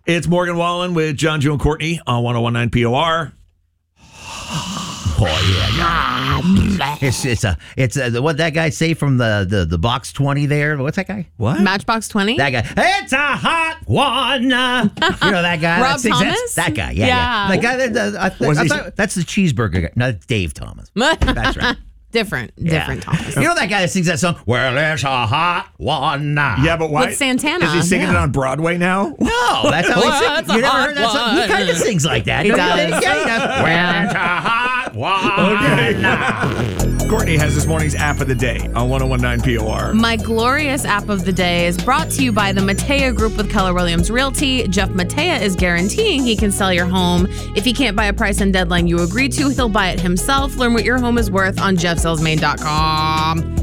It's Morgan Wallen with John, Joe, and Courtney on 101.9 POR. Oh yeah. It's what that guy say from the box 20 there. What's that guy? What? Matchbox 20? That guy. It's a hot one. You know that guy. Rob Thomas? That guy. Yeah. That guy. That's the cheeseburger guy. No, that's Dave Thomas. That's right. Different Thomas. You know that guy that sings that song? Well, there's a hot one. Yeah, but why? With Santana. Is he singing it on Broadway now? No, that's how he sings. You never heard that song? He kind of sings like that. He does. Well, there's a hot one. Okay. Courtney has this morning's app of the day on 101.9 POR. My glorious app of the day is brought to you by the Matea Group with Keller Williams Realty. Jeff Matea is guaranteeing he can sell your home. If he can't buy a price and deadline you agree to, he'll buy it himself. Learn what your home is worth on jeffsalesmaine.com.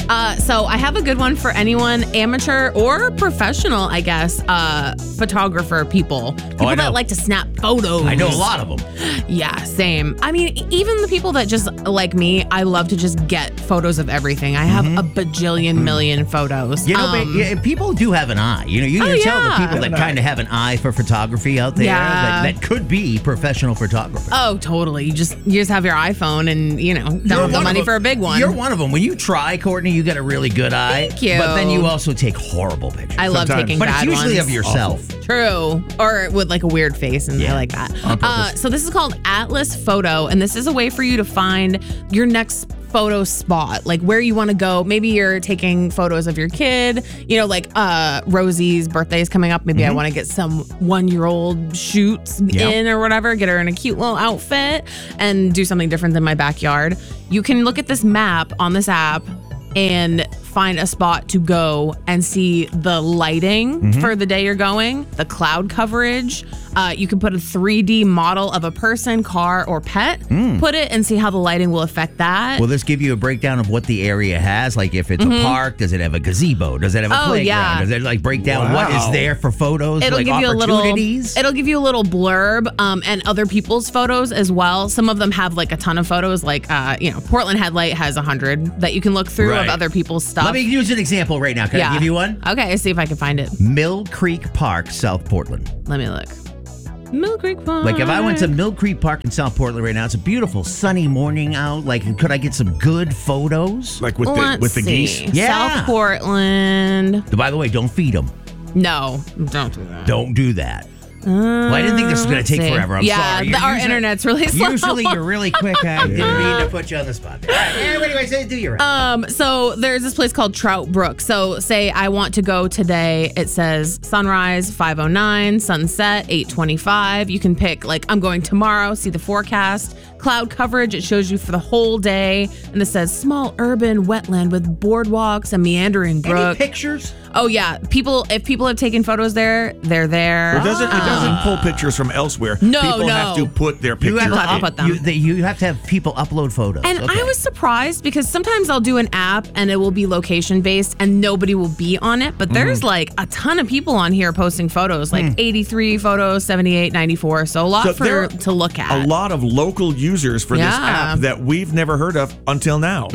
So I have a good one for anyone, amateur or professional, I guess, photographer people that like to snap photos. I know a lot of them. Yeah, same. I mean, even the people that just like me, I love to just get photos of everything. I have a bajillion million photos. You know, people do have an eye. You know, you can tell the people that kind of have an eye for photography out there that could be professional photographers. Oh, totally. You just have your iPhone and, don't have the money for a big one. You're one of them. When you try, Courtney, you get a really good eye. Thank you. But then you also take horrible pictures. I love taking bad ones. But it's usually of yourself. Awful. True. Or with like a weird face, and I like that. So this is called Atlas Photo, and this is a way for you to find your next photo spot, like where you want to go. Maybe you're taking photos of your kid, like Rosie's birthday is coming up. Maybe I want to get some 1-year-old shoots in or whatever, get her in a cute little outfit and do something different than my backyard. You can look at this map on this app and find a spot to go and see the lighting for the day you're going, the cloud coverage. You can put a 3D model of a person, car, or pet, put it and see how the lighting will affect that. Will this give you a breakdown of what the area has? Like if it's a park, does it have a gazebo? Does it have a playground? Yeah. Does it break down what is there for photos? It'll give you opportunities? It'll give you a little blurb and other people's photos as well. Some of them have like a ton of photos. Like Portland Headlight has 100 that you can look through of other people's stuff. Let me use an example right now. Can I give you one? Okay, see if I can find it. Mill Creek Park, South Portland. Let me look. Mill Creek Park. Like if I went to Mill Creek Park in South Portland right now, it's a beautiful sunny morning out. Like, could I get some good photos? Like with the geese? Yeah. South Portland. By the way, don't feed them. No, don't do that. Don't do that. Well, I didn't think this was going to take forever. I'm sorry. Our internet's really slow. Usually you're really quick. I didn't mean to put you on the spot. All right. Anyway, do your So there's this place called Trout Brook. So say I want to go today. It says sunrise 5:09, sunset 8:25. You can pick I'm going tomorrow. See the forecast. Cloud coverage. It shows you for the whole day. And this says small urban wetland with boardwalks and meandering brook. Any pictures? Oh yeah, if people have taken photos there, they're there. It doesn't pull pictures from elsewhere. No, people have to put their pictures. You have to put them. You have to have people upload photos. And I was surprised because sometimes I'll do an app and it will be location based and nobody will be on it. But there's a ton of people on here posting photos, 83 photos, 78, 94. So a lot to look at. A lot of local users for this app that we've never heard of until now.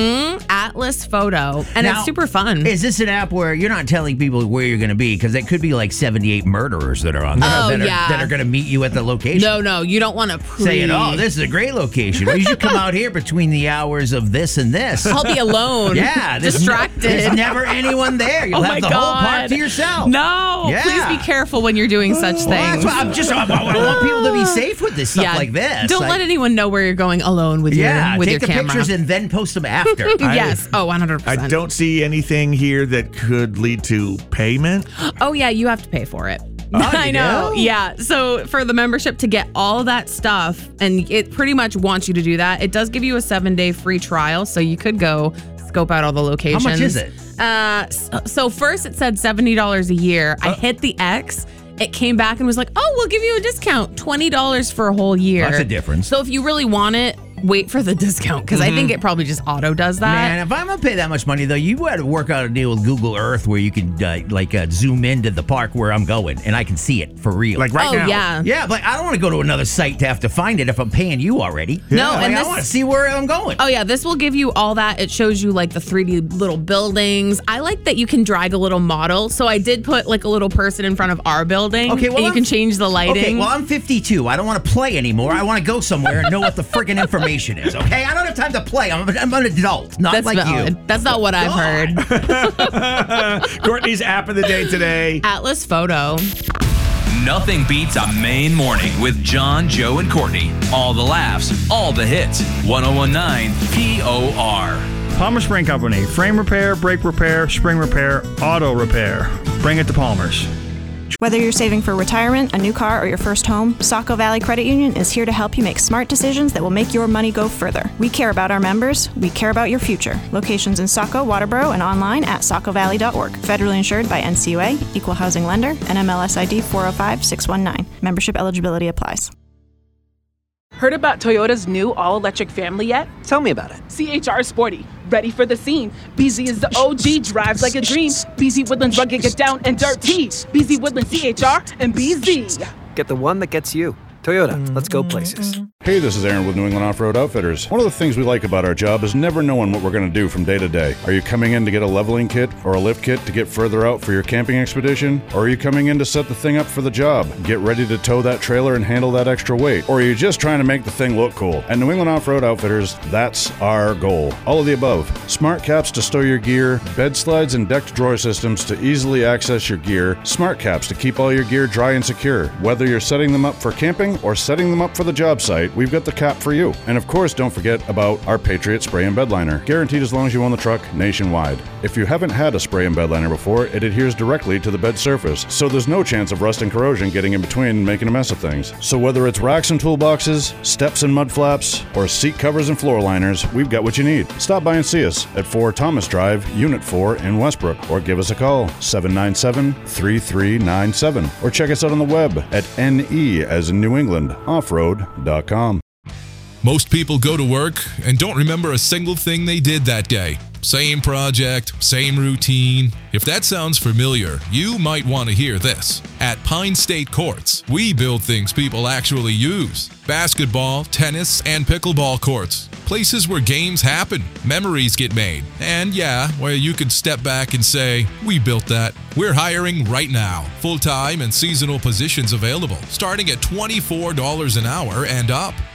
Atlas Photo. And now, it's super fun. Is this an app where you're not telling people where you're going to be? Because it could be 78 murderers that are on there that are going to meet you at the location. No, you don't want to saying, this is a great location. Well, you should come out here between the hours of this and this. I'll be alone. Distracted. There's never anyone there. You'll have the whole park to yourself. No, please be careful when you're doing such things. I want people to be safe with this stuff like this. Don't let anyone know where you're going alone with your camera. Take the pictures and then post them after. Yes. 100%. I don't see anything here that could lead to payment. Oh yeah, you have to pay for it. I know. Yeah. So for the membership to get all of that stuff, and it pretty much wants you to do that, it does give you a 7-day free trial. So you could go scope out all the locations. How much is it? So first it said $70 a year. I hit the X. It came back and was like, we'll give you a discount, $20 for a whole year. That's a difference. So if you really want it, wait for the discount because I think it probably just auto does that. Man, if I'm going to pay that much money, though, you got to work out a deal with Google Earth where you can zoom into the park where I'm going and I can see it for real. Like right now. Oh, yeah. Yeah, but I don't want to go to another site to have to find it if I'm paying you already. No, Like, and I this- want to see where I'm going. Oh, yeah, this will give you all that. It shows you like the 3D little buildings. I like that you can drag a little model. So I did put like a little person in front of our building. Okay, well, and you can change the lighting. Okay, well, I'm 52. I don't want to play anymore. I want to go somewhere and know what the friggin' information is, okay? I don't have time to play. I'm an adult, not That's like valid. you. That's not what I've heard. Courtney's app of the day today. Atlas Photo. Nothing beats a Maine morning with John, Joe, and Courtney. All the laughs, all the hits. 1019 POR. Palmer Spring Company. Frame repair, brake repair, spring repair, auto repair. Bring it to Palmer's. Whether you're saving for retirement, a new car, or your first home, Saco Valley Credit Union is here to help you make smart decisions that will make your money go further. We care about our members. We care about your future. Locations in Saco, Waterboro, and online at sacovalley.org. Federally insured by NCUA, Equal Housing Lender, NMLS ID 405619. Membership eligibility applies. Heard about Toyota's new all-electric family yet? Tell me about it. CHR Sporty, ready for the scene. BZ is the OG, drives like a dream. BZ Woodlands rugged, get down and dirty. BZ Woodlands CHR and BZ. Get the one that gets you. Toyota, let's go places. Hey, this is Aaron with New England Off-Road Outfitters. One of the things we like about our job is never knowing what we're going to do from day to day. Are you coming in to get a leveling kit or a lift kit to get further out for your camping expedition? Or are you coming in to set the thing up for the job? Get ready to tow that trailer and handle that extra weight? Or are you just trying to make the thing look cool? At New England Off-Road Outfitters, that's our goal. All of the above. Smart caps to stow your gear, bed slides and decked drawer systems to easily access your gear, smart caps to keep all your gear dry and secure. Whether you're setting them up for camping or setting them up for the job site, we've got the cap for you. And of course, don't forget about our Patriot Spray and Bed Liner. Guaranteed as long as you own the truck nationwide. If you haven't had a spray and bed liner before, it adheres directly to the bed surface, so there's no chance of rust and corrosion getting in between and making a mess of things. So whether it's racks and toolboxes, steps and mud flaps, or seat covers and floor liners, we've got what you need. Stop by and see us at 4 Thomas Drive, Unit 4 in Westbrook, or give us a call, 797-3397, or check us out on the web at NE as in New England, offroad.com. Most people go to work and don't remember a single thing they did that day. Same project, same routine. If that sounds familiar, you might want to hear this. At Pine State Courts, we build things people actually use. Basketball, tennis, and pickleball courts. Places where games happen, memories get made, and yeah, where you can step back and say, we built that. We're hiring right now. Full-time and seasonal positions available, starting at $24 an hour and up.